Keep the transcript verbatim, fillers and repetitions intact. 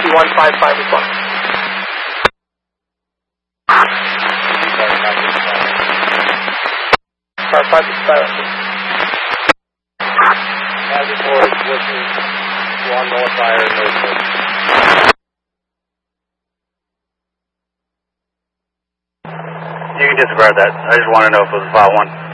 one five five respond. Car five is silent. As reported, working one north fire, no smoke. You can disregard that. I just want to know if it was file one.